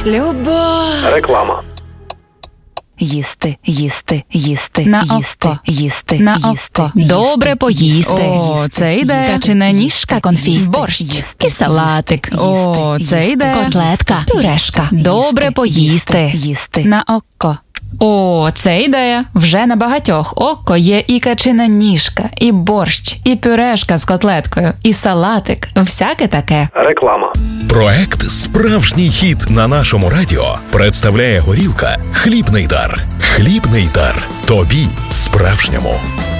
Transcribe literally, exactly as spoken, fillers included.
Любов. Реклама. Їсти, їсти, їсти, На їсти, око. їсти, На їсти, око. їсти, Добре поїсти. О, їсти, це ідея. їсти, Качина ніжка, їсти, конфі, їсти, борщ їсти, і салатик. їсти, О, їсти, це їсти, ідея. Котлетка, пюрешка. Добре їсти, поїсти. їсти. На око. О, це ідея. Вже на багатьох око є і качина ніжка, і борщ, і пюрешка з котлеткою, і салатик. Всяке таке. Реклама. Проект «Справжній хіт» на нашому радіо представляє горілка «Хлібний дар». Хлібний дар. Тобі справжньому.